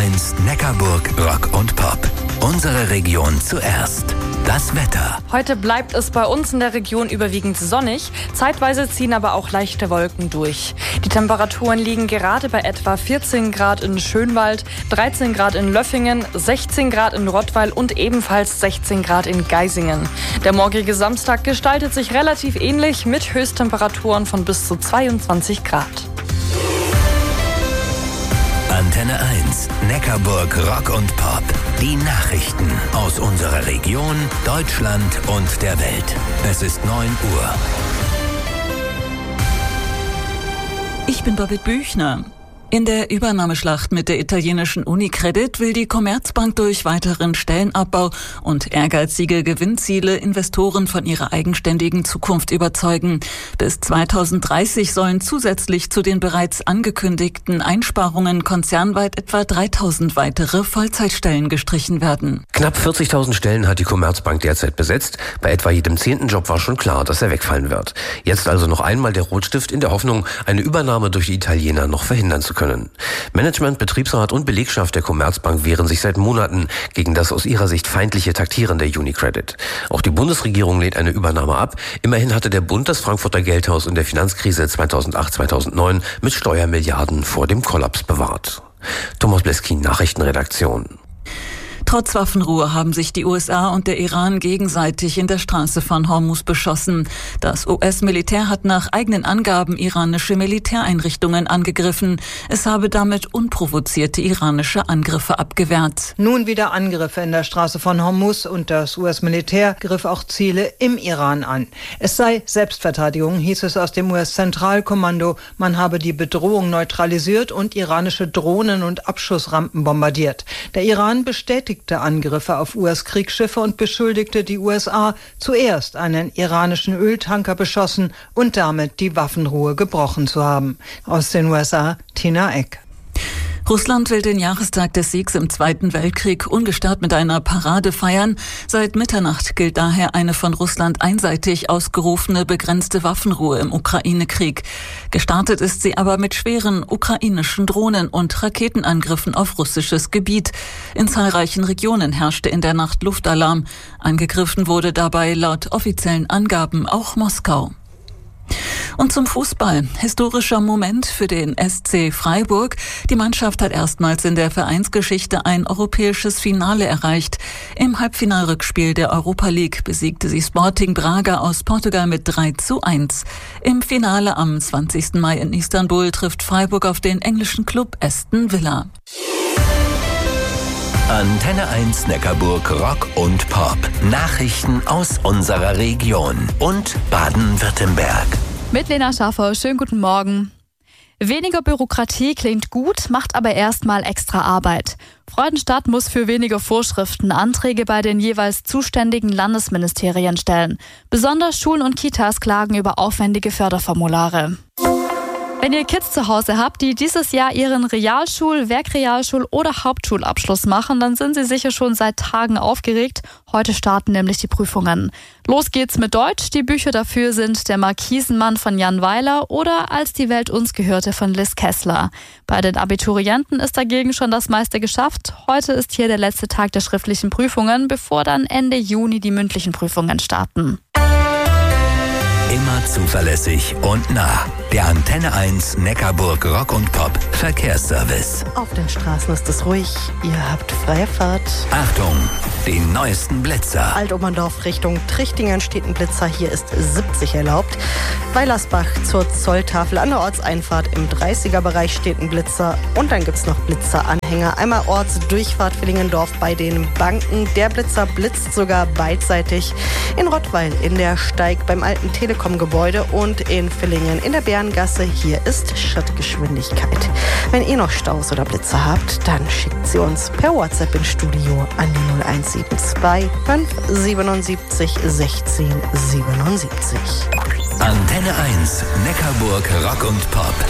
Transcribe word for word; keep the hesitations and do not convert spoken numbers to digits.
eins Neckarburg Rock und Pop. Unsere Region zuerst. Das Wetter. Heute bleibt es bei uns in der Region überwiegend sonnig. Zeitweise ziehen aber auch leichte Wolken durch. Die Temperaturen liegen gerade bei etwa vierzehn Grad in Schönwald, dreizehn Grad in Löffingen, sechzehn Grad in Rottweil und ebenfalls sechzehn Grad in Geisingen. Der morgige Samstag gestaltet sich relativ ähnlich mit Höchsttemperaturen von bis zu zweiundzwanzig Grad. Antenne eins, Neckarburg Rock und Pop. Die Nachrichten aus unserer Region, Deutschland und der Welt. Es ist neun Uhr. Ich bin Birgit Büchner. In der Übernahmeschlacht mit der italienischen Unicredit will die Commerzbank durch weiteren Stellenabbau und ehrgeizige Gewinnziele Investoren von ihrer eigenständigen Zukunft überzeugen. Bis zweitausenddreißig sollen zusätzlich zu den bereits angekündigten Einsparungen konzernweit etwa dreitausend weitere Vollzeitstellen gestrichen werden. Knapp vierzigtausend Stellen hat die Commerzbank derzeit besetzt. Bei etwa jedem zehnten Job war schon klar, dass er wegfallen wird. Jetzt also noch einmal der Rotstift in der Hoffnung, eine Übernahme durch die Italiener noch verhindern zu können. Management, Betriebsrat und Belegschaft der Commerzbank wehren sich seit Monaten gegen das aus ihrer Sicht feindliche Taktieren der Unicredit. Auch die Bundesregierung lehnt eine Übernahme ab. Immerhin hatte der Bund das Frankfurter Geldhaus in der Finanzkrise zweitausendacht zweitausendneun mit Steuermilliarden vor dem Kollaps bewahrt. Thomas Bleskin, Nachrichtenredaktion. Trotz Waffenruhe haben sich die U S A und der Iran gegenseitig in der Straße von Hormuz beschossen. Das U S-Militär hat nach eigenen Angaben iranische Militäreinrichtungen angegriffen. Es habe damit unprovozierte iranische Angriffe abgewehrt. Nun wieder Angriffe in der Straße von Hormuz und das U S-Militär griff auch Ziele im Iran an. Es sei Selbstverteidigung, hieß es aus dem U S-Zentralkommando. Man habe die Bedrohung neutralisiert und iranische Drohnen und Abschussrampen bombardiert. Der Iran bestätigt Angriffe auf U S-Kriegsschiffe und beschuldigte die U S A, zuerst einen iranischen Öltanker beschossen und damit die Waffenruhe gebrochen zu haben. Aus den U S A, Tina Eck. Russland will den Jahrestag des Siegs im Zweiten Weltkrieg ungestört mit einer Parade feiern. Seit Mitternacht gilt daher eine von Russland einseitig ausgerufene begrenzte Waffenruhe im Ukraine-Krieg. Gestartet ist sie aber mit schweren ukrainischen Drohnen und Raketenangriffen auf russisches Gebiet. In zahlreichen Regionen herrschte in der Nacht Luftalarm. Angegriffen wurde dabei laut offiziellen Angaben auch Moskau. Und zum Fußball. Historischer Moment für den S C Freiburg. Die Mannschaft hat erstmals in der Vereinsgeschichte ein europäisches Finale erreicht. Im Halbfinalrückspiel der Europa League besiegte sie Sporting Braga aus Portugal mit drei zu eins. Im Finale am zwanzigsten Mai in Istanbul trifft Freiburg auf den englischen Club Aston Villa. Antenne eins Neckarburg Rock und Pop. Nachrichten aus unserer Region und Baden-Württemberg. Mit Lena Schaffer, schönen guten Morgen. Weniger Bürokratie klingt gut, macht aber erstmal extra Arbeit. Freudenstadt muss für weniger Vorschriften Anträge bei den jeweils zuständigen Landesministerien stellen. Besonders Schulen und Kitas klagen über aufwendige Förderformulare. Wenn ihr Kids zu Hause habt, die dieses Jahr ihren Realschul-, Werkrealschul- oder Hauptschulabschluss machen, dann sind sie sicher schon seit Tagen aufgeregt. Heute starten nämlich die Prüfungen. Los geht's mit Deutsch. Die Bücher dafür sind Der Markisenmann von Jan Weiler oder Als die Welt uns gehörte von Liz Kessler. Bei den Abiturienten ist dagegen schon das meiste geschafft. Heute ist hier der letzte Tag der schriftlichen Prüfungen, bevor dann Ende Juni die mündlichen Prüfungen starten. Immer zuverlässig und nah. Der Antenne eins Neckarburg Rock und Pop Verkehrsservice. Auf den Straßen ist es ruhig. Ihr habt freie Fahrt. Achtung, den neuesten Blitzer. Alt-Oberndorf Richtung Trichtingen steht ein Blitzer. Hier ist siebzig erlaubt. Weilersbach zur Zolltafel an der Ortseinfahrt im dreißiger-Bereich steht ein Blitzer. Und dann gibt es noch Blitzeranhänger. Einmal Ortsdurchfahrt Villingendorf bei den Banken. Der Blitzer blitzt sogar beidseitig. In Rottweil in der Steig beim alten Telekom-Gebäude und in Villingen in der Bärengasse. Hier ist Schrittgeschwindigkeit. Wenn ihr noch Staus oder Blitzer habt, dann schickt sie uns per WhatsApp ins Studio an die null eins sieben zwei fünf siebenundsiebzig sechzehn siebenundsiebzig. Antenne eins Neckarburg Rock und Pop.